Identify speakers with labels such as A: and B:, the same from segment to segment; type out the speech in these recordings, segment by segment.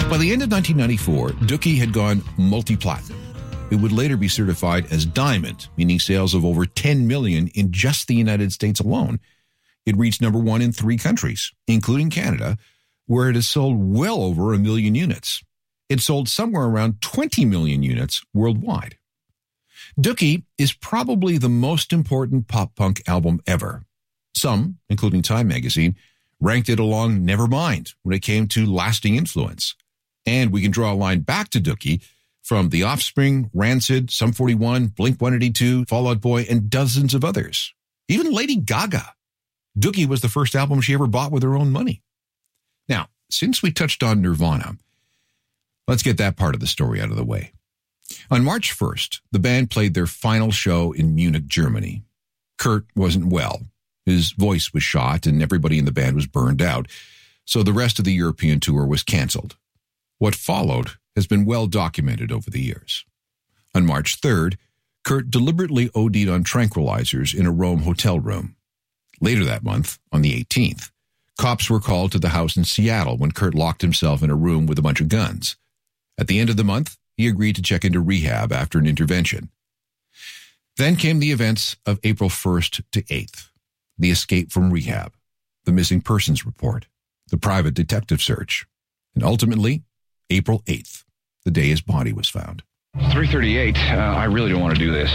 A: By the end of 1994, Dookie had gone multi-platinum. It would later be certified as diamond, meaning sales of over 10 million in just the United States alone. It reached number one in 3 countries, including Canada, where it has sold well over 1 million units. It sold somewhere around 20 million units worldwide. Dookie is probably the most important pop-punk album ever. Some, including Time magazine, ranked it along Nevermind when it came to lasting influence. And we can draw a line back to Dookie from The Offspring, Rancid, Sum 41, Blink-182, Fall Out Boy, and dozens of others. Even Lady Gaga. Dookie was the first album she ever bought with her own money. Now, since we touched on Nirvana, let's get that part of the story out of the way. On March 1st, the band played their final show in Munich, Germany. Kurt wasn't well. His voice was shot and everybody in the band was burned out, so the rest of the European tour was canceled. What followed has been well documented over the years. On March 3rd, Kurt deliberately OD'd on tranquilizers in a Rome hotel room. Later that month, on the 18th, cops were called to the house in Seattle when Kurt locked himself in a room with a bunch of guns. At the end of the month, he agreed to check into rehab after an intervention. Then came the events of April 1st to 8th, the escape from rehab, the missing persons report, the private detective search, and ultimately, April 8th, the day his body was found.
B: 3:38. I really don't want to do this.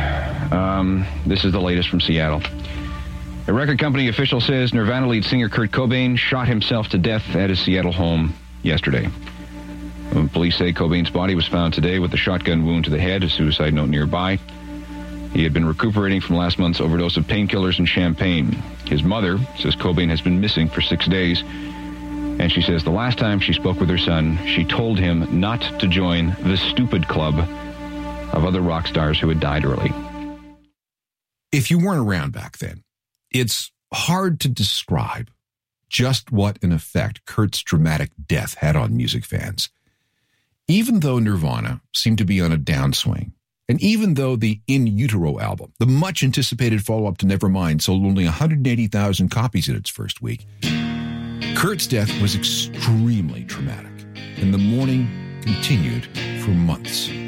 B: This is the latest from Seattle. A record company official says Nirvana lead singer Kurt Cobain shot himself to death at his Seattle home yesterday. Police say Cobain's body was found today with a shotgun wound to the head, a suicide note nearby. He had been recuperating from last month's overdose of painkillers and champagne. His mother says Cobain has been missing for 6 days, and she says the last time she spoke with her son, she told him not to join the stupid club of other rock stars who had died early.
A: If you weren't around back then, it's hard to describe just what an effect Kurt's dramatic death had on music fans. Even though Nirvana seemed to be on a downswing, and even though the In Utero album, the much-anticipated follow-up to Nevermind, sold only 180,000 copies in its first week, Kurt's death was extremely traumatic, and the mourning continued for months.